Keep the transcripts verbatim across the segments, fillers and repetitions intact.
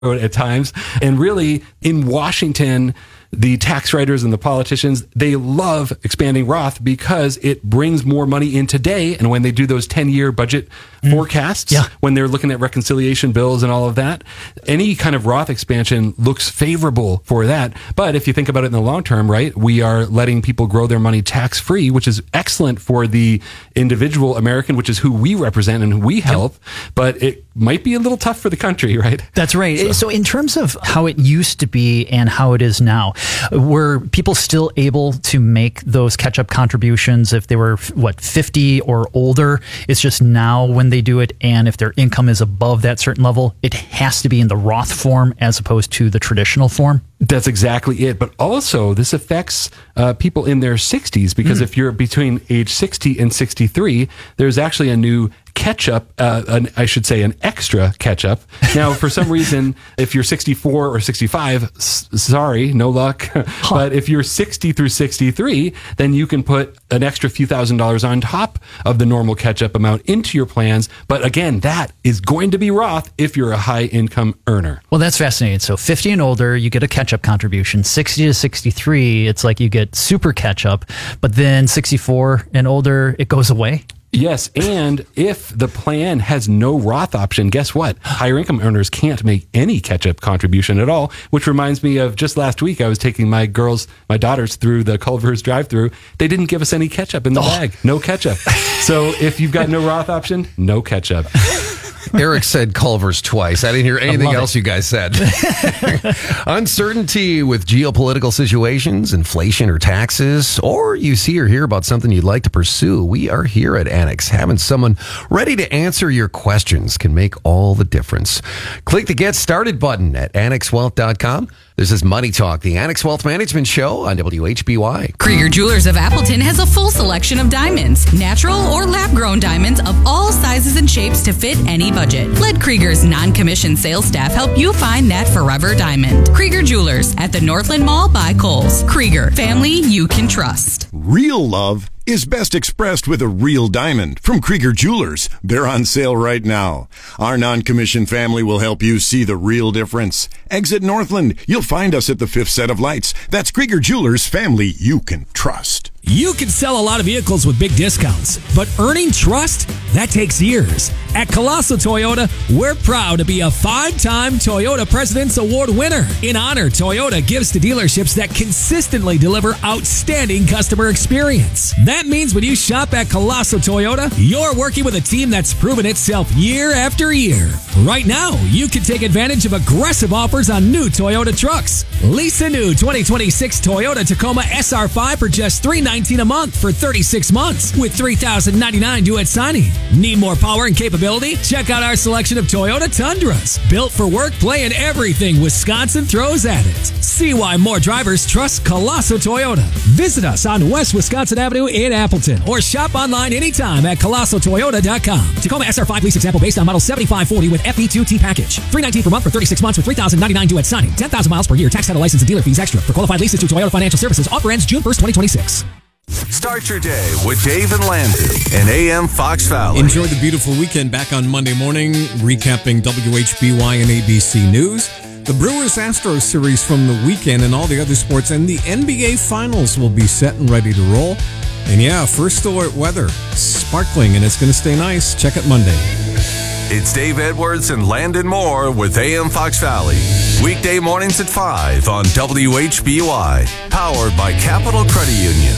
at times. And really, in Washington, the tax writers and the politicians, they love expanding Roth because it brings more money in today. And when they do those ten-year budget mm. forecasts, yeah. when they're looking at reconciliation bills and all of that, any kind of Roth expansion looks favorable for that. But if you think about it in the long term, right, we are letting people grow their money tax-free, which is excellent for the individual American, which is who we represent and who we help. Yep. But it might be a little tough for the country, right? That's right. So. so in terms of how it used to be and how it is now, were people still able to make those catch-up contributions if they were, what, fifty or older? It's just now when they do it, and if their income is above that certain level, it has to be in the Roth form as opposed to the traditional form? That's exactly it. But also, this affects uh, people in their sixties, because mm. if you're between age sixty and sixty-three, there's actually a new catch-up, uh, an, I should say an extra catch-up. Now, for some reason, if you're sixty-four or sixty-five, s- sorry, no luck. Huh. But if you're sixty through sixty-three, then you can put an extra few thousand dollars on top of the normal catch-up amount into your plans. But again, that is going to be Roth if you're a high-income earner. Well, that's fascinating. So fifty and older, you get a catch-up contribution. sixty to sixty-three, it's like you get super catch-up. But then sixty-four and older, it goes away. Yes, and if the plan has no Roth option, guess what? Higher income earners can't make any catch-up contribution at all, which reminds me of just last week, I was taking my girls, my daughters through the Culver's drive-thru. They didn't give us any ketchup in the oh. bag. No ketchup. So if you've got no Roth option, no ketchup. Eric said Culver's twice. I didn't hear anything else it. you guys said. Uncertainty with geopolitical situations, inflation, or taxes, or you see or hear about something you'd like to pursue. We are here at Annex. Having someone ready to answer your questions can make all the difference. Click the Get Started button at annex wealth dot com. This is Money Talk, the Annex Wealth Management Show on W H B Y. Krieger Jewelers of Appleton has a full selection of diamonds, natural or lab-grown diamonds of all sizes and shapes to fit any budget. Let Krieger's non-commissioned sales staff help you find that forever diamond. Krieger Jewelers at the Northland Mall by Kohl's. Krieger, family you can trust. Real love is best expressed with a real diamond from Krieger Jewelers. They're on sale right now. Our non-commissioned family will help you see the real difference. Exit Northland. You'll find us at the fifth set of lights. That's Krieger Jewelers, family you can trust. You can sell a lot of vehicles with big discounts, but earning trust, that takes years. At Colosso Toyota, we're proud to be a five-time Toyota President's Award winner. In honor, Toyota gives to dealerships that consistently deliver outstanding customer experience. That means when you shop at Colosso Toyota, you're working with a team that's proven itself year after year. Right now, you can take advantage of aggressive offers on new Toyota trucks. Lease a new twenty twenty-six Toyota Tacoma S R five for just three hundred nineteen dollars a month for thirty-six months with three thousand ninety-nine dollars due at signing. Need more power and capability? Check out our selection of Toyota Tundras. Built for work, play, and everything Wisconsin throws at it. See why more drivers trust Colosso Toyota. Visit us on West Wisconsin Avenue in Appleton or shop online anytime at colosso toyota dot com. Tacoma S R five lease example based on model seventy-five forty with F E two T package. three hundred nineteen dollars per month for thirty-six months with three thousand ninety-nine dollars due at signing. ten thousand miles per year. Tax title license and dealer fees extra. For qualified leases through Toyota Financial Services. Offer ends June first, twenty twenty-six. Start your day with Dave and Landon and A M Fox Valley. Enjoy the beautiful weekend. Back on Monday morning, recapping W H B Y and A B C News. The Brewers-Astros series from the weekend and all the other sports, and the N B A Finals will be set and ready to roll. And yeah, first alert weather, sparkling, and it's going to stay nice. Check it Monday. It's Dave Edwards and Landon Moore with A M Fox Valley. Weekday mornings at five on W H B Y. Powered by Capital Credit Union.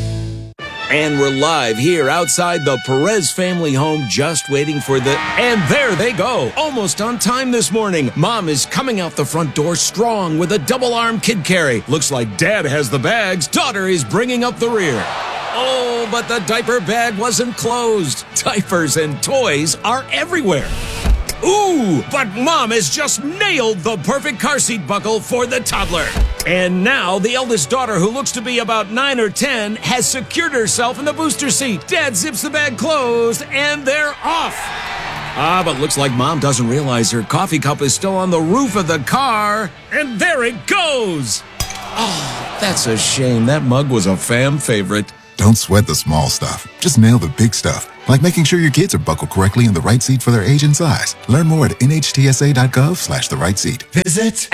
And we're live here outside the Perez family home, just waiting for the... And there they go, almost on time this morning. Mom is coming out the front door strong with a double-arm kid carry. Looks like Dad has the bags. Daughter is bringing up the rear. Oh, but the diaper bag wasn't closed. Diapers and toys are everywhere. Ooh, but Mom has just nailed the perfect car seat buckle for the toddler. And now the eldest daughter, who looks to be about nine or ten, has secured herself in the booster seat. Dad zips the bag closed, and they're off. Ah, but looks like Mom doesn't realize her coffee cup is still on the roof of the car. And there it goes. Oh, that's a shame. That mug was a fam favorite. Don't sweat the small stuff. Just nail the big stuff, like making sure your kids are buckled correctly in the right seat for their age and size. Learn more at nhtsa.gov slash the right seat. Visit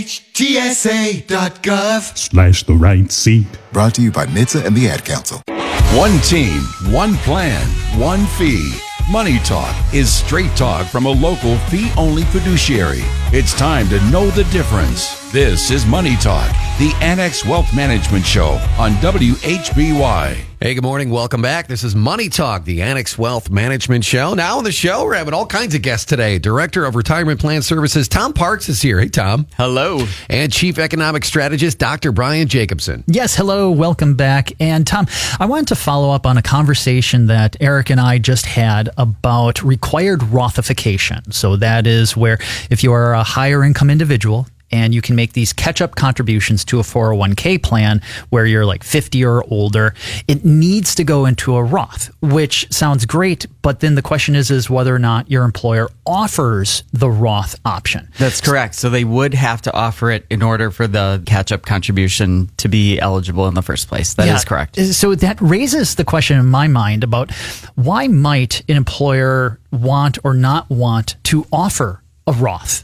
nhtsa.gov slash the right seat. Brought to you by N H T S A and the Ad Council. One team, one plan, one fee. Money Talk is straight talk from a local fee-only fiduciary. It's time to know the difference. This is Money Talk, the Annex Wealth Management Show on W H B Y. Hey, good morning. Welcome back. This is Money Talk, the Annex Wealth Management Show. Now on the show, we're having all kinds of guests today. Director of Retirement Plan Services, Tom Parks, is here. Hey, Tom. Hello. And Chief Economic Strategist, Doctor Brian Jacobson. Yes, hello. Welcome back. And Tom, I wanted to follow up on a conversation that Eric and I just had about required Rothification. So that is where if you are a higher income individual, and you can make these catch-up contributions to a four oh one k plan where you're like fifty or older. It needs to go into a Roth, which sounds great, but then the question is, is whether or not your employer offers the Roth option. That's correct. So they would have to offer it in order for the catch-up contribution to be eligible in the first place. That yeah, is correct. So that raises the question in my mind about why might an employer want or not want to offer a Roth?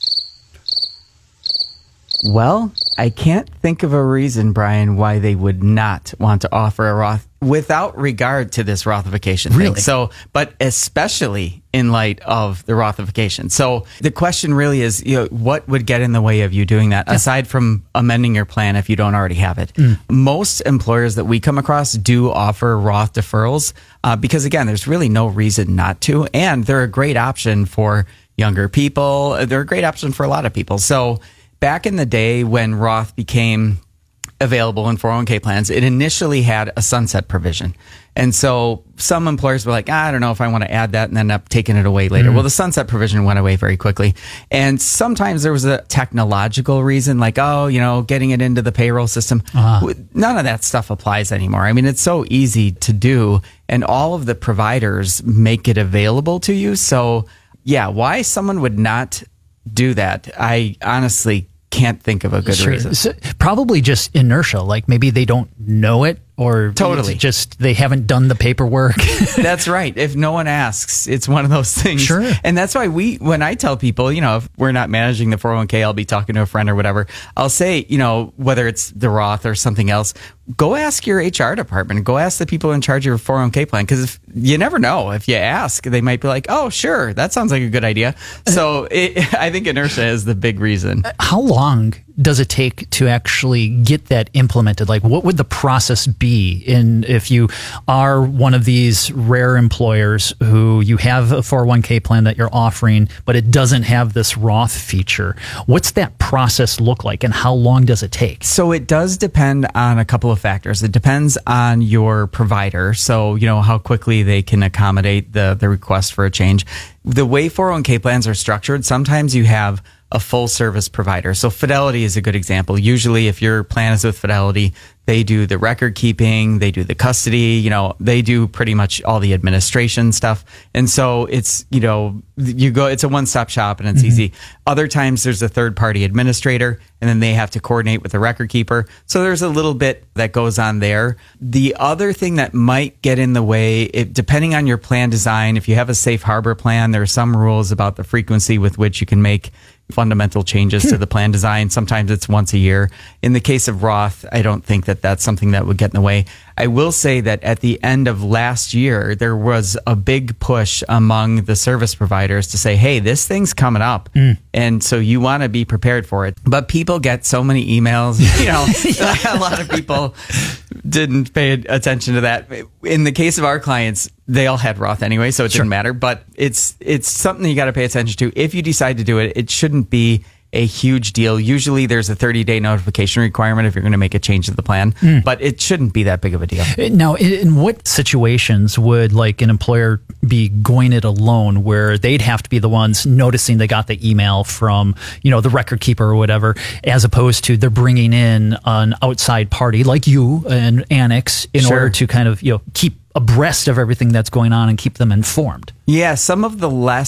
Well, I can't think of a reason, Brian, why they would not want to offer a Roth without regard to this Rothification really? thing. So, but especially in light of the Rothification. So the question really is, you know, what would get in the way of you doing that, yeah. aside from amending your plan if you don't already have it? Mm. Most employers that we come across do offer Roth deferrals uh, because, again, there's really no reason not to. And they're a great option for younger people. They're a great option for a lot of people. So back in the day when Roth became available in four oh one k plans, it initially had a sunset provision. And so some employers were like, ah, I don't know if I want to add that, and then end up taking it away later. Mm. Well, the sunset provision went away very quickly. And sometimes there was a technological reason, like, oh, you know, getting it into the payroll system. Uh-huh. None of that stuff applies anymore. I mean, it's so easy to do, and all of the providers make it available to you. So, yeah, why someone would not do that, I honestly can't think of a good sure. reason. So probably just inertia, like maybe they don't know it, or totally just they haven't done the paperwork. That's right. If no one asks, it's one of those things. Sure. And that's why we, when I tell people, you know, if we're not managing the four oh one k, I'll be talking to a friend or whatever. I'll say, you know, whether it's the Roth or something else, go ask your H R department. Go ask the people in charge of your four oh one k plan, because you never know. If you ask, they might be like, oh, sure, that sounds like a good idea. So it, I think inertia is the big reason. How long does it take to actually get that implemented? Like, what would the process be in if you are one of these rare employers who you have a four oh one k plan that you're offering, but it doesn't have this Roth feature? What's that process look like, and how long does it take? So it does depend on a couple of factors. It depends on your provider. So, you know, how quickly they can accommodate the, the request for a change. The way four oh one k plans are structured, sometimes you have a full service provider. So Fidelity is a good example. Usually if your plan is with Fidelity, they do the record keeping, they do the custody, you know, they do pretty much all the administration stuff. And so it's, you know, you go, it's a one-stop shop and it's mm-hmm. easy. Other times there's a third party administrator, and then they have to coordinate with the record keeper. So there's a little bit that goes on there. The other thing that might get in the way, it, depending on your plan design, if you have a safe harbor plan, there are some rules about the frequency with which you can make fundamental changes to the plan design. Sometimes it's once a year. In the case of Roth, I don't think that that's something that would get in the way. I will say that at the end of last year, there was a big push among the service providers to say, hey, this thing's coming up. Mm. And so you want to be prepared for it. But people get so many emails, you know, yeah. a lot of people didn't pay attention to that. In the case of our clients, they all had Roth anyway, so it sure. didn't matter. But it's it's something you got to pay attention to. If you decide to do it, it shouldn't be a huge deal. Usually there's a thirty-day notification requirement if you're going to make a change to the plan, mm. but it shouldn't be that big of a deal. Now, in what situations would like an employer be going it alone, where they'd have to be the ones noticing they got the email from, you know, the record keeper or whatever, as opposed to they're bringing in an outside party like you, an Annex, in sure. order to kind of, you know, keep abreast of everything that's going on and keep them informed? Yeah, some of the less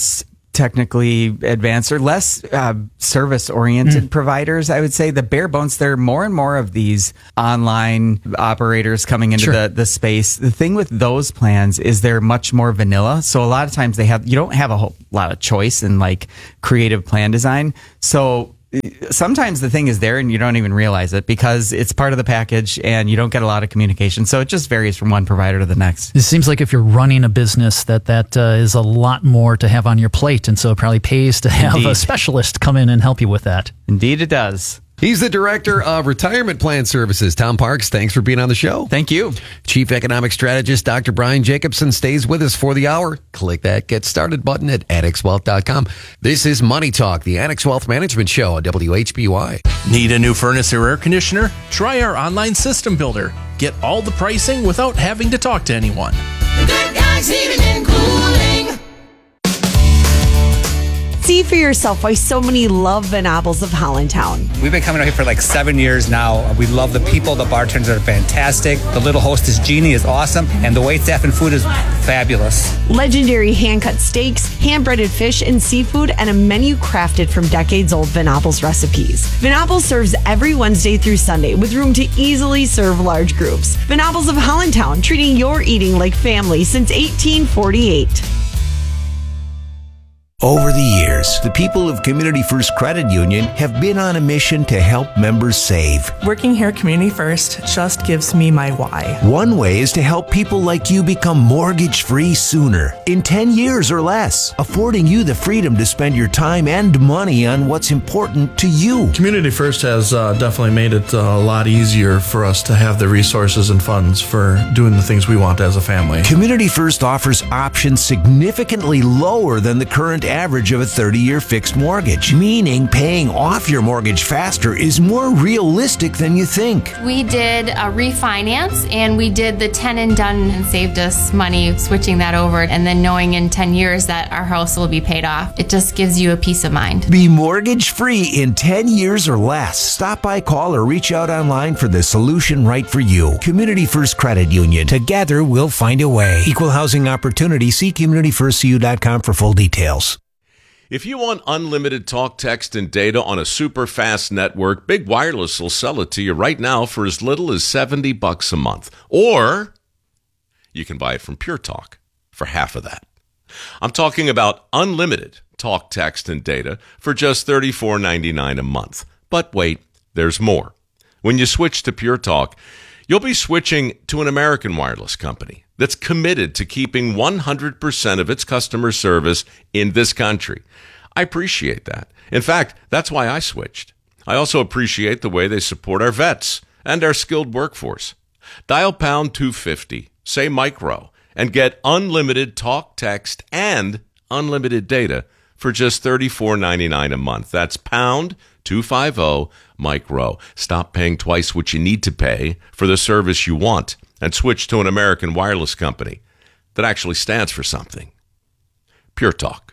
technically advanced or less uh, service oriented mm. providers, I would say. The bare bones, there are more and more of these online operators coming into Sure. the, the space. The thing with those plans is they're much more vanilla. So a lot of times they have, you don't have a whole lot of choice in like creative plan design. So sometimes the thing is there and you don't even realize it because it's part of the package and you don't get a lot of communication. So it just varies from one provider to the next. It seems like if you're running a business that that uh, is a lot more to have on your plate. And so it probably pays to have Indeed. a specialist come in and help you with that. Indeed it does. He's the Director of Retirement Plan Services. Tom Parks, thanks for being on the show. Thank you. Chief Economic Strategist Doctor Brian Jacobson stays with us for the hour. Click that Get Started button at annex wealth dot com. This is Money Talk, the Annex Wealth Management Show on W H B Y. Need a new furnace or air conditioner? Try our online system builder. Get all the pricing without having to talk to anyone. Good Guys Heating and Cooling. See for yourself why so many love Van Appels of Hollandtown. We've been coming out here for like seven years now. We love the people. The bartenders are fantastic. The little hostess, Jeannie, is awesome. And the waitstaff and food is fabulous. Legendary hand-cut steaks, hand-breaded fish and seafood, and a menu crafted from decades-old Van Appels recipes. Van Appels serves every Wednesday through Sunday with room to easily serve large groups. Van Appels of Hollandtown, treating your eating like family since eighteen forty-eight. Over the years, the people of Community First Credit Union have been on a mission to help members save. Working here at Community First just gives me my why. One way is to help people like you become mortgage-free sooner, in ten years or less, affording you the freedom to spend your time and money on what's important to you. Community First has uh, definitely made it uh, a lot easier for us to have the resources and funds for doing the things we want as a family. Community First offers options significantly lower than the current average of a thirty-year fixed mortgage, meaning paying off your mortgage faster is more realistic than you think. We did a refinance and we did the ten and done and saved us money switching that over, and then knowing in ten years that our house will be paid off. It just gives you a peace of mind. Be mortgage free in ten years or less. Stop by, call, or reach out online for the solution right for you. Community First Credit Union. Together we'll find a way. Equal housing opportunity. See community first c u dot com for full details. If you want unlimited talk, text, and data on a super fast network, Big Wireless will sell it to you right now for as little as seventy bucks a month. Or you can buy it from Pure Talk for half of that. I'm talking about unlimited talk, text, and data for just thirty-four ninety-nine a month. But wait, there's more. When you switch to Pure Talk, you'll be switching to an American wireless company that's committed to keeping one hundred percent of its customer service in this country. I appreciate that. In fact, that's why I switched. I also appreciate the way they support our vets and our skilled workforce. Dial pound two fifty, say micro, and get unlimited talk, text, and unlimited data for just thirty-four ninety-nine a month. That's pound two fifty micro. Stop paying twice what you need to pay for the service you want and switch to an American wireless company that actually stands for something. Pure Talk.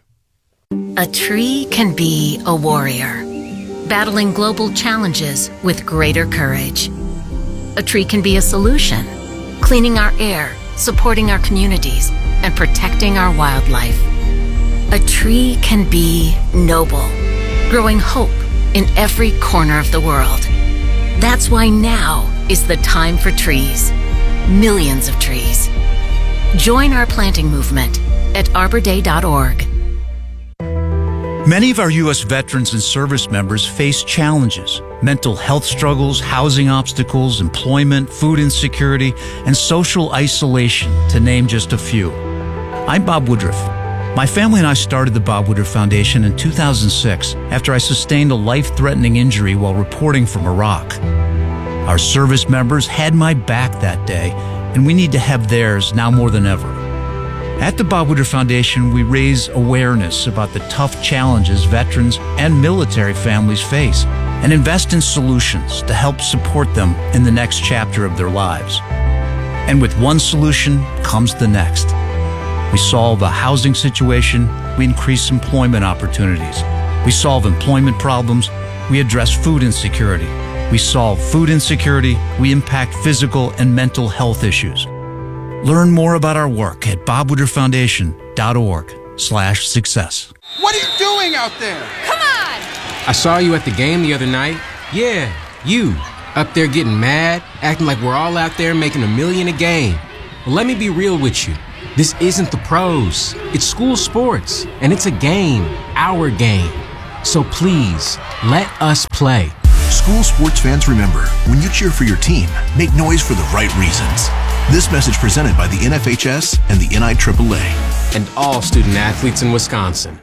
A tree can be a warrior, battling global challenges with greater courage. A tree can be a solution, cleaning our air, supporting our communities, and protecting our wildlife. A tree can be noble, growing hope in every corner of the world. That's why now is the time for trees. Millions of trees. Join our planting movement at arbor day dot org. Many of our U S veterans and service members face challenges: mental health struggles, housing obstacles, employment, food insecurity, and social isolation, to name just a few. I'm Bob Woodruff. My family and I started the Bob Woodruff Foundation in two thousand six after I sustained a life-threatening injury while reporting from Iraq. Our service members had my back that day, and we need to have theirs now more than ever. At the Bob Woodruff Foundation, we raise awareness about the tough challenges veterans and military families face and invest in solutions to help support them in the next chapter of their lives. And with one solution comes the next. We solve a housing situation, we increase employment opportunities. We solve employment problems, we address food insecurity. We solve food insecurity, we impact physical and mental health issues. Learn more about our work at bob woodruff foundation dot org slash success. What are you doing out there? Come on! I saw you at the game the other night. Yeah, you. Up there getting mad, acting like we're all out there making a million a game. Well, let me be real with you. This isn't the pros. It's school sports, and it's a game, our game. So please, let us play. School sports fans, remember, when you cheer for your team, make noise for the right reasons. This message presented by the N F H S and the N I triple A. And all student athletes in Wisconsin.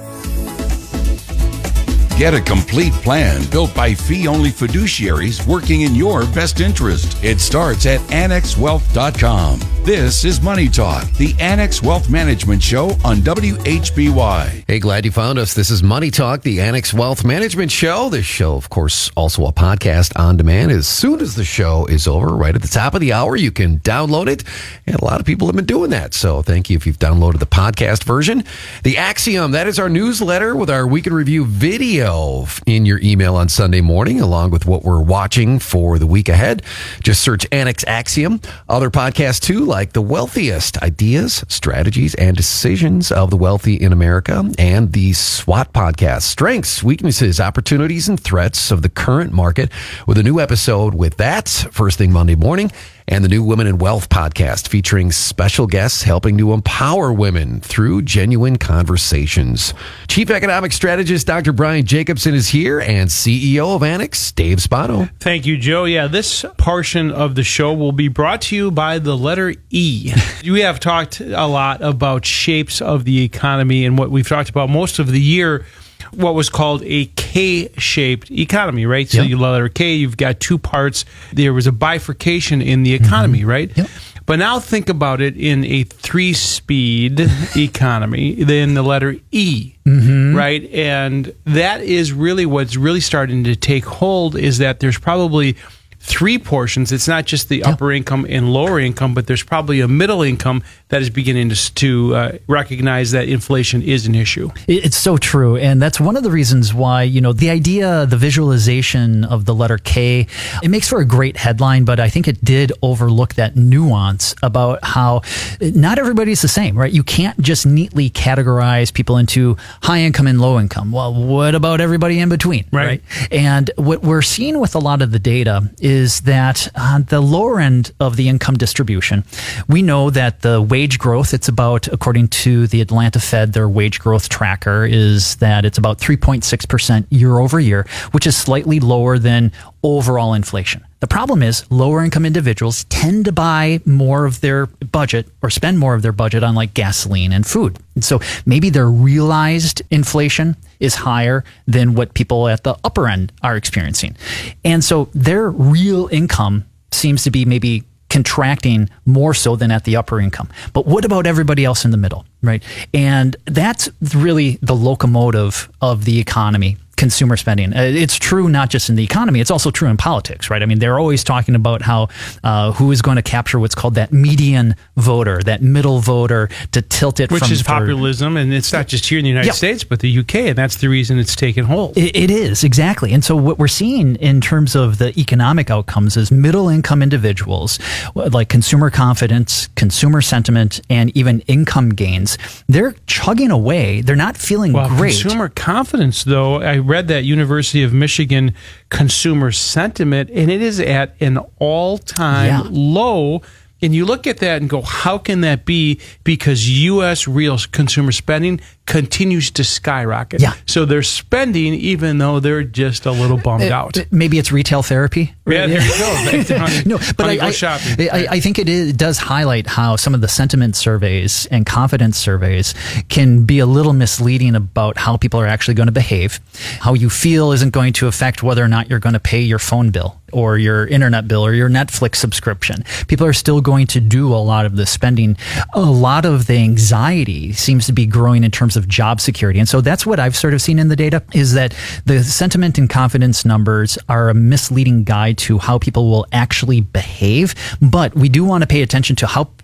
Get a complete plan built by fee-only fiduciaries working in your best interest. It starts at annex wealth dot com. This is Money Talk, the Annex Wealth Management Show on W H B Y. Hey, glad you found us. This is Money Talk, the Annex Wealth Management Show. This show, of course, also a podcast on demand. As soon as the show is over, right at the top of the hour, you can download it. And a lot of people have been doing that. So thank you if you've downloaded the podcast version. The Axiom, that is our newsletter with our Week in Review video in your email on Sunday morning, along with what we're watching for the week ahead. Just search Annex Axiom. Other podcasts, too, like The Wealthiest, Ideas, Strategies, and Decisions of the Wealthy in America, and the SWOT podcast, Strengths, Weaknesses, Opportunities, and Threats of the Current Market, with a new episode with that first thing Monday morning. And the new Women in Wealth podcast featuring special guests helping to empower women through genuine conversations. Chief Economic Strategist Doctor Brian Jacobson is here, and C E O of Annex, Dave Spano. Thank you, Joe. Yeah, this portion of the show will be brought to you by the letter E. We have talked a lot about shapes of the economy, and what we've talked about most of the year, what was called a K-shaped economy, right? So Yep. you letter K, you've got two parts. There was a bifurcation in the economy, right? Yep. But now think about it in a three-speed economy, then the letter E, Mhm. right? And that is really what's really starting to take hold, is that there's probably three portions. It's not just the upper income and lower income, but there's probably a middle income that is beginning to, to uh, recognize that inflation is an issue. It- It's so true. And that's one of the reasons why, you know, the idea, the visualization of the letter K, it makes for a great headline, but I think it did overlook that nuance about how not everybody's the same, right? You can't just neatly categorize people into high income and low income. Well, what about everybody in between, Right. right? And what we're seeing with a lot of the data is that on the lower end of the income distribution, we know that the wage growth, it's about, according to the Atlanta Fed, their wage growth tracker, is that it's about three point six percent year over year, which is slightly lower than overall inflation. The problem is lower income individuals tend to buy more of their budget or spend more of their budget on like gasoline and food. And so maybe their realized inflation is higher than what people at the upper end are experiencing. And so their real income seems to be maybe contracting more so than at the upper income. But what about everybody else in the middle, right? And that's really the locomotive of the economy. Consumer spending. Uh, It's true not just in the economy, it's also true in politics, right? I mean, they're always talking about how uh, who is going to capture what's called that median voter, that middle voter, to tilt it Which from is for- populism, and it's not just here in the United Yeah. States, but the U K, and that's the reason it's taken hold. It, it is, exactly. And so what we're seeing in terms of the economic outcomes is middle income individuals, like consumer confidence, consumer sentiment, and even income gains, they're chugging away. They're not feeling Well, great. consumer confidence, though, I read that University of Michigan consumer sentiment, and it is at an all-time Yeah. low. And you look at that and go, how can that be? Because U S real consumer spending continues to skyrocket. Yeah. So they're spending even though they're just a little bummed Uh, out. uh, Maybe it's retail therapy. Yeah, there you go. no, but Honey, I, go I, shopping. I, I think it is, does highlight how some of the sentiment surveys and confidence surveys can be a little misleading about how people are actually going to behave. How you feel isn't going to affect whether or not you're going to pay your phone bill or your internet bill or your Netflix subscription. People are still going to do a lot of the spending. A lot of the anxiety seems to be growing in terms of job security. And so that's what I've sort of seen in the data, is that the sentiment and confidence numbers are a misleading guide to how people will actually behave. But we do want to pay attention to how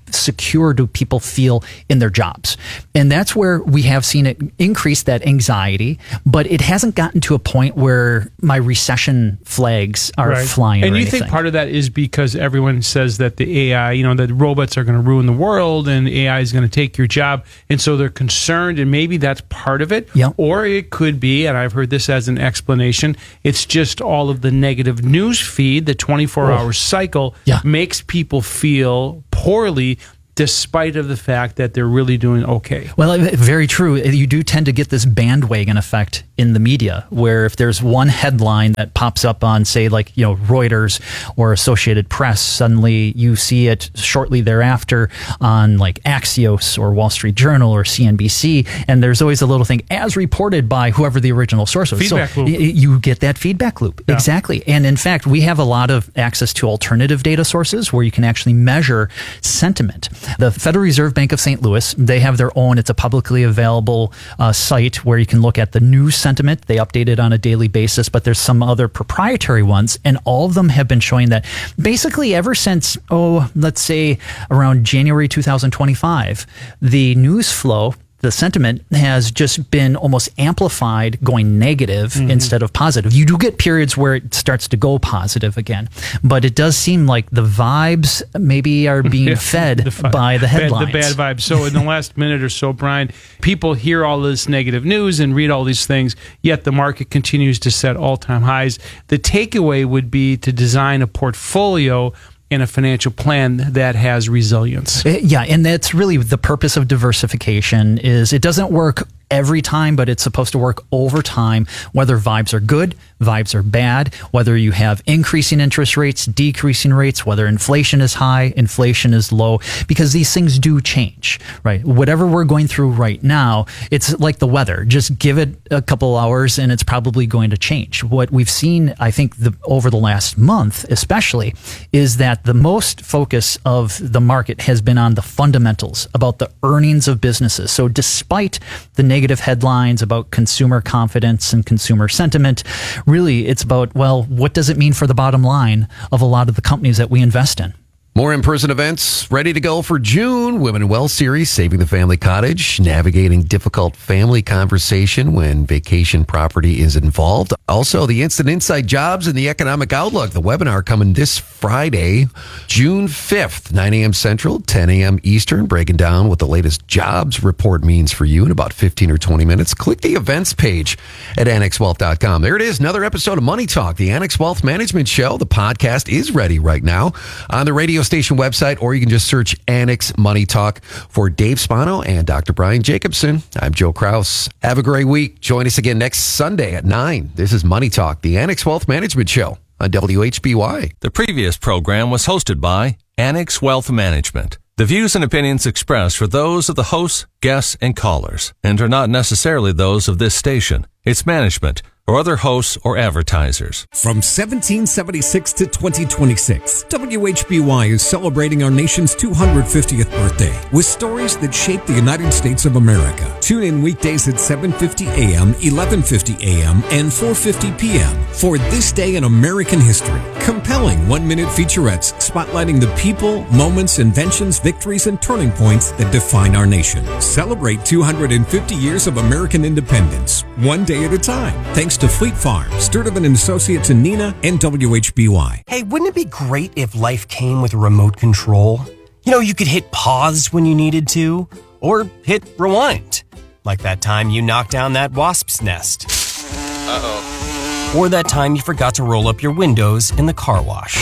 secure do people feel in their jobs? And that's where we have seen it increase that anxiety, but it hasn't gotten to a point where my recession flags are Right. flying. And or you anything. think part of that is because everyone says that the A I, you know, that robots are going to ruin the world and A I is going to take your job. And so they're concerned, and maybe that's part of it. Yeah. Or it could be, and I've heard this as an explanation, it's just all of the negative news feed, the twenty-four hour Oh. cycle Yeah. makes people feel poorly despite of the fact that they're really doing okay. Well, very true. You do tend to get this bandwagon effect in the media, where if there's one headline that pops up on, say, like, you know, Reuters or Associated Press, suddenly you see it shortly thereafter on like Axios or Wall Street Journal or C N B C, and there's always a little thing as reported by whoever the original source was. Feedback so loop. y- you get that feedback loop. Yeah. Exactly. And in fact, we have a lot of access to alternative data sources where you can actually measure sentiment. The Federal Reserve Bank of Saint Louis, they have their own, it's a publicly available uh, site where you can look at the news sentiment. They update it on a daily basis, but there's some other proprietary ones, and all of them have been showing that basically ever since, oh, let's say around January two thousand twenty-five, the news flow, the sentiment has just been almost amplified, going negative Mm-hmm. instead of positive. You do get periods where it starts to go positive again, but it does seem like the vibes maybe are being Yeah, fed the fi- by the bad- headlines. The bad vibes. So in the last minute or so, Brian, people hear all this negative news and read all these things, yet the market continues to set all-time highs. The takeaway would be to design a portfolio and a financial plan that has resilience. Uh, Yeah, and that's really the purpose of diversification. Is it doesn't work every time, but it's supposed to work over time, whether vibes are good, vibes are bad, whether you have increasing interest rates, decreasing rates, whether inflation is high, inflation is low, because these things do change, right? Whatever we're going through right now, it's like the weather. Just give it a couple hours and it's probably going to change. What we've seen, I think, the, over the last month especially, is that the most focus of the market has been on the fundamentals, about the earnings of businesses. So despite the negative headlines about consumer confidence and consumer sentiment, really it's about, well, what does it mean for the bottom line of a lot of the companies that we invest in? More in-person events ready to go for June. Women in Well series, Saving the Family Cottage, navigating difficult family conversation when vacation property is involved. Also, the Instant Insight Jobs and the Economic Outlook. The webinar coming this Friday, June fifth, nine a.m. Central, ten a.m. Eastern, breaking down what the latest jobs report means for you in about fifteen or twenty minutes. Click the events page at annex wealth dot com. There it is, another episode of Money Talk, the Annex Wealth Management Show. The podcast is ready right now on the radio station website, or you can just search Annex Money Talk. For Dave Spano and Doctor Brian Jacobson, I'm Joe Kraus. Have a great week. Join us again next Sunday at nine. This is Money Talk, the Annex Wealth Management Show on W H B Y. The previous program was hosted by Annex Wealth Management. The views and opinions expressed are those of the hosts, guests, and callers, and are not necessarily those of this station, its management, or other hosts or advertisers. From seventeen seventy-six to twenty twenty-six, W H B Y is celebrating our nation's two hundred fiftieth birthday with stories that shape the United States of America. Tune in weekdays at seven fifty a.m., eleven fifty a.m., and four fifty p.m. for This Day in American History. Compelling one-minute featurettes spotlighting the people, moments, inventions, victories, and turning points that define our nation. Celebrate two hundred fifty years of American independence, one day at a time. Thanks to Fleet Farm, Sturtevant and Associates in Neenah, and W H B Y. Hey, wouldn't it be great if life came with a remote control? You know, you could hit pause when you needed to, or hit rewind. Like that time you knocked down that wasp's nest. Uh-oh. Or that time you forgot to roll up your windows in the car wash.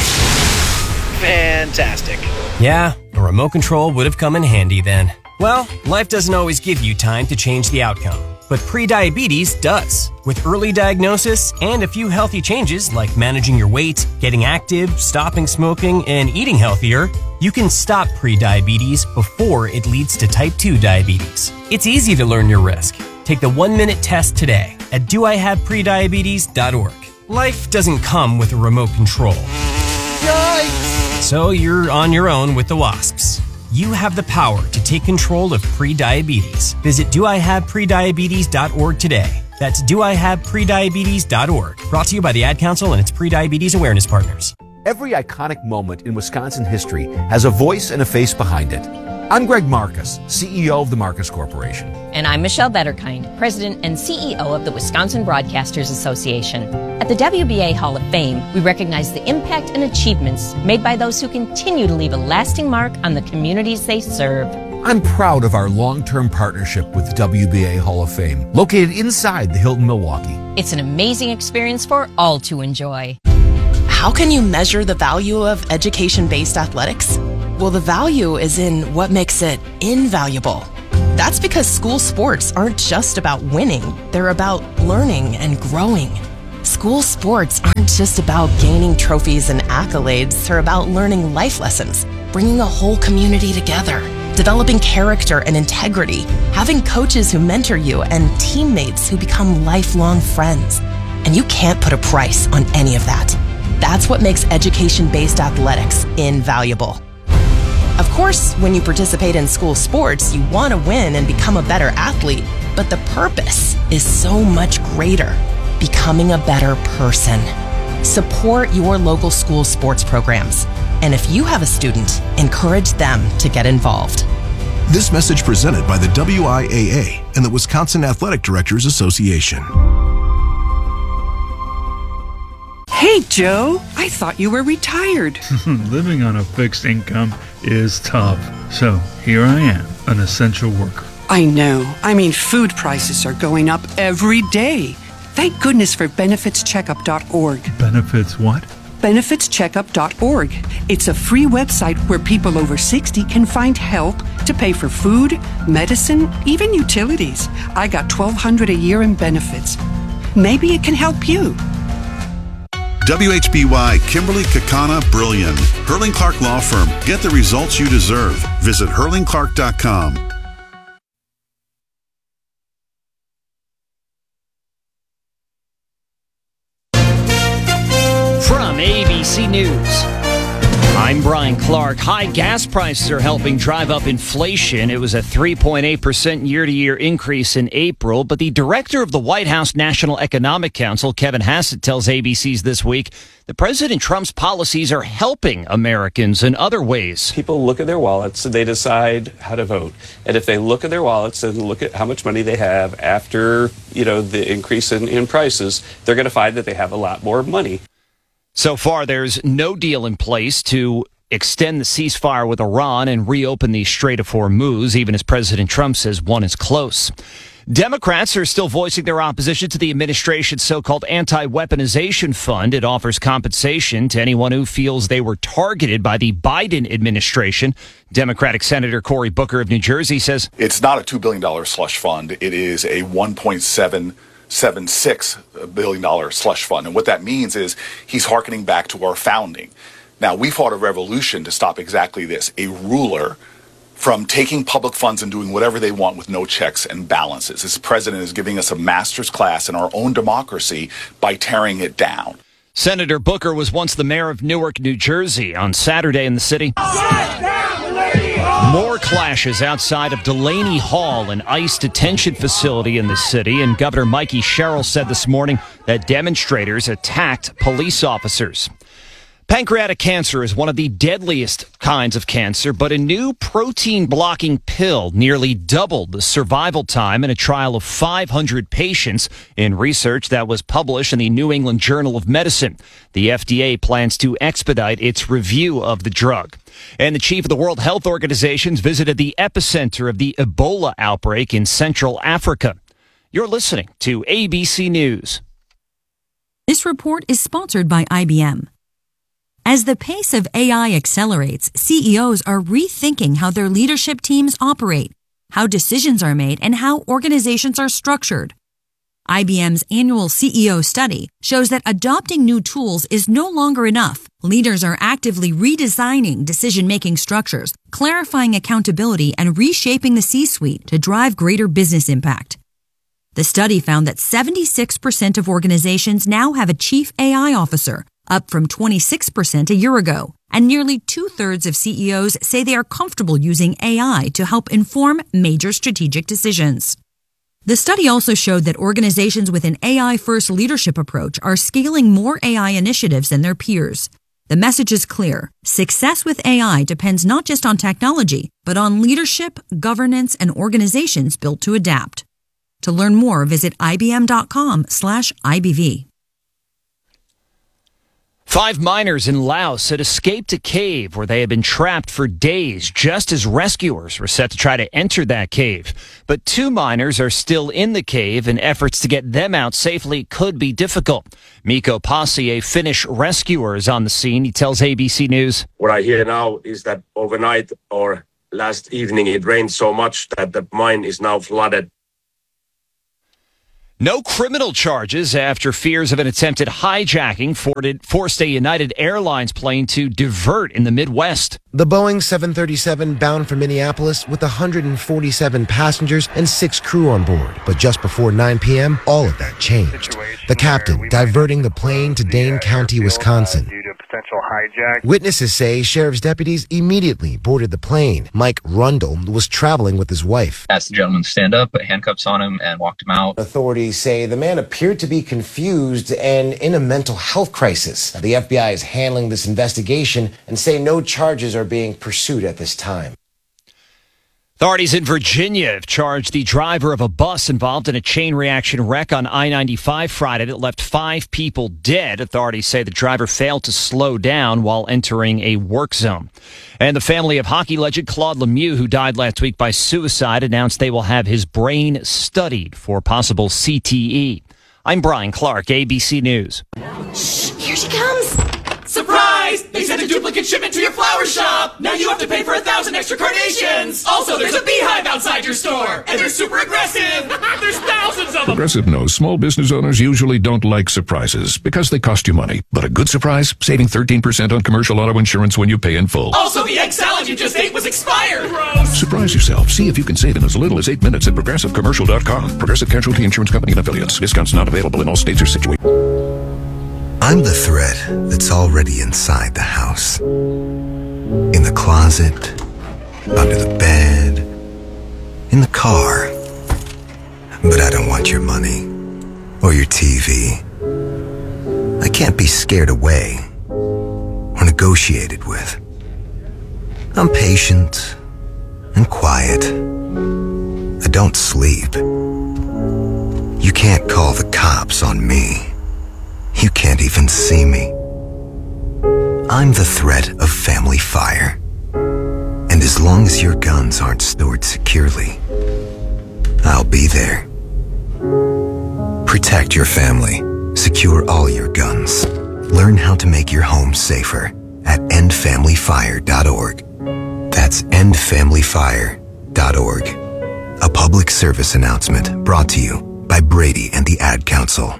Fantastic. Yeah, a remote control would have come in handy then. Well, life doesn't always give you time to change the outcome. But prediabetes does. With early diagnosis and a few healthy changes like managing your weight, getting active, stopping smoking, and eating healthier, you can stop prediabetes before it leads to type two diabetes. It's easy to learn your risk. Take the one-minute test today at do I have prediabetes dot org. Life doesn't come with a remote control. Yikes! So you're on your own with the wasps. You have the power to take control of prediabetes. Visit do I have prediabetes dot org today. That's do I have prediabetes dot org. Brought to you by the Ad Council and its prediabetes awareness partners. Every iconic moment in Wisconsin history has a voice and a face behind it. I'm Greg Marcus, C E O of the Marcus Corporation. And I'm Michelle Betterkind, President and C E O of the Wisconsin Broadcasters Association. At the W B A Hall of Fame, we recognize the impact and achievements made by those who continue to leave a lasting mark on the communities they serve. I'm proud of our long-term partnership with W B A Hall of Fame, located inside the Hilton Milwaukee. It's an amazing experience for all to enjoy. How can you measure the value of education-based athletics? Well, the value is in what makes it invaluable. That's because school sports aren't just about winning. They're about learning and growing. School sports aren't just about gaining trophies and accolades. They're about learning life lessons, bringing a whole community together, developing character and integrity, having coaches who mentor you, and teammates who become lifelong friends. And you can't put a price on any of that. That's what makes education-based athletics invaluable. Of course, when you participate in school sports, you want to win and become a better athlete, but the purpose is so much greater, becoming a better person. Support your local school sports programs. And if you have a student, encourage them to get involved. This message presented by the W I A A and the Wisconsin Athletic Directors Association. Hey, Joe, I thought you were retired. Living on a fixed income is tough. So here I am, an essential worker. I know. I mean, food prices are going up every day. Thank goodness for benefits checkup dot org. Benefits what? benefits checkup dot org. It's a free website where people over sixty can find help to pay for food, medicine, even utilities. I got twelve hundred dollars a year in benefits. Maybe it can help you. W H B Y Kimberly Kakana Brilliant. Hurling Clark Law Firm. Get the results you deserve. Visit hurling clark dot com. From A B C News, I'm Brian Clark. High gas prices are helping drive up inflation. It was a three point eight percent year-to-year increase in April, but the director of the White House National Economic Council, Kevin Hassett, tells A B C's This Week that President Trump's policies are helping Americans in other ways. People look at their wallets and they decide how to vote. And if they look at their wallets and look at how much money they have after, you know, the increase in, in prices, they're going to find that they have a lot more money. So far, there's no deal in place to extend the ceasefire with Iran and reopen the Strait of Hormuz, even as President Trump says one is close. Democrats are still voicing their opposition to the administration's so-called anti-weaponization fund. It offers compensation to anyone who feels they were targeted by the Biden administration. Democratic Senator Cory Booker of New Jersey says it's not a two billion dollars slush fund. It is a one point seven seven six billion dollars slush fund. And what that means is he's hearkening back to our founding. Now, we fought a revolution to stop exactly this, a ruler from taking public funds and doing whatever they want with no checks and balances. This president is giving us a master's class in our own democracy by tearing it down. Senator Booker was once the mayor of Newark, New Jersey. On Saturday in the city, more clashes outside of Delaney Hall, an ICE detention facility in the city, and Governor Mikey Sherrill said this morning that demonstrators attacked police officers. Pancreatic cancer is one of the deadliest kinds of cancer, but a new protein-blocking pill nearly doubled the survival time in a trial of five hundred patients in research that was published in the New England Journal of Medicine. The F D A plans to expedite its review of the drug. And the chief of the World Health Organization visited the epicenter of the Ebola outbreak in Central Africa. You're listening to A B C News. This report is sponsored by I B M. As the pace of A I accelerates, C E Os are rethinking how their leadership teams operate, how decisions are made, and how organizations are structured. I B M's annual C E O study shows that adopting new tools is no longer enough. Leaders are actively redesigning decision-making structures, clarifying accountability, and reshaping the C-suite to drive greater business impact. The study found that seventy-six percent of organizations now have a chief A I officer, up from twenty-six percent a year ago, and nearly two-thirds of C E Os say they are comfortable using A I to help inform major strategic decisions. The study also showed that organizations with an A I-first leadership approach are scaling more A I initiatives than their peers. The message is clear. Success with A I depends not just on technology, but on leadership, governance, and organizations built to adapt. To learn more, visit ibm.com slash IBV. Five miners in Laos had escaped a cave where they had been trapped for days just as rescuers were set to try to enter that cave. But two miners are still in the cave, and efforts to get them out safely could be difficult. Mikko Pasi, a Finnish rescuer, is on the scene. He tells A B C News. What I hear now is that overnight or last evening it rained so much that the mine is now flooded. No criminal charges after fears of an attempted hijacking forced a United Airlines plane to divert in the Midwest. The Boeing seven thirty-seven bound for Minneapolis with one hundred forty-seven passengers and six crew on board. But just before nine p.m., all of that changed. The captain diverting the plane to Dane County, Wisconsin. Potential hijack. Witnesses say sheriff's deputies immediately boarded the plane. Mike Rundle was traveling with his wife. Asked the gentleman to stand up, put handcuffs on him, and walked him out. Authorities say the man appeared to be confused and in a mental health crisis. Now, the F B I is handling this investigation and say no charges are being pursued at this time. Authorities in Virginia have charged the driver of a bus involved in a chain reaction wreck on I ninety-five Friday that left five people dead. Authorities say the driver failed to slow down while entering a work zone. And the family of hockey legend Claude Lemieux, who died last week by suicide, announced they will have his brain studied for possible C T E. I'm Brian Clark, A B C News. Shh, here she comes. Surprise! They sent a duplicate shipment to your flower shop! Now you have to pay for a thousand extra carnations! Also, there's a beehive outside your store! And they're super aggressive! There's thousands of them! Progressive knows small business owners usually don't like surprises because they cost you money. But a good surprise? Saving thirteen percent on commercial auto insurance when you pay in full. Also, the egg salad you just ate was expired! Gross! Surprise yourself. See if you can save in as little as eight minutes at progressive commercial dot com. Progressive Casualty Insurance Company and Affiliates. Discounts not available in all states or situations. I'm the thread that's already inside the house. In the closet, under the bed, in the car. But I don't want your money or your T V. I can't be scared away or negotiated with. I'm patient and quiet. I don't sleep. You can't call the cops on me. You can't even see me. I'm the threat of family fire. And as long as your guns aren't stored securely, I'll be there. Protect your family. Secure all your guns. Learn how to make your home safer at end family fire dot org. That's end family fire dot org. A public service announcement brought to you by Brady and the Ad Council.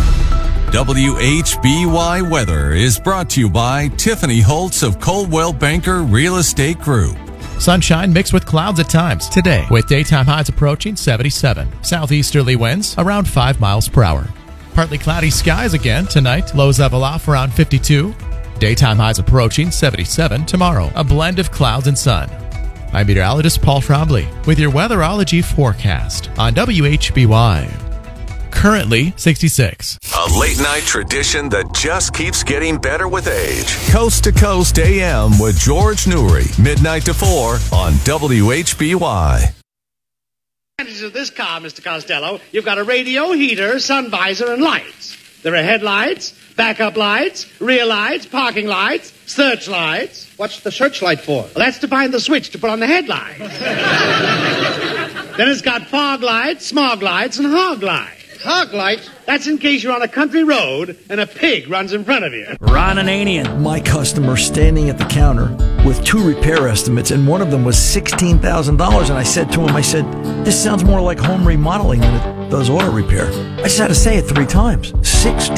W H B Y Weather is brought to you by Tiffany Holtz of Coldwell Banker Real Estate Group. Sunshine mixed with clouds at times today, with daytime highs approaching seventy-seven. Southeasterly winds around five miles per hour. Partly cloudy skies again tonight. Lows level off around fifty-two. Daytime highs approaching seventy-seven tomorrow. A blend of clouds and sun. I'm meteorologist Paul Trombley with your weatherology forecast on W H B Y. Currently sixty-six. A late night tradition that just keeps getting better with age. Coast to Coast A M with George Newry, midnight to four on W H B Y. Advantages of this car, Mister Costello, you've got a radio, heater, sun visor, and lights. There are headlights, backup lights, rear lights, parking lights, searchlights. What's the searchlight for? Well, that's to find the switch to put on the headlight. Then it's got fog lights, smog lights, and hog lights. Hog lights? That's in case you're on a country road and a pig runs in front of you. Ron Ananian, my customer, standing at the counter with two repair estimates, and one of them was sixteen thousand dollars. And I said to him, I said, this sounds more like home remodeling than it does auto repair. I just had to say it three times. sixteen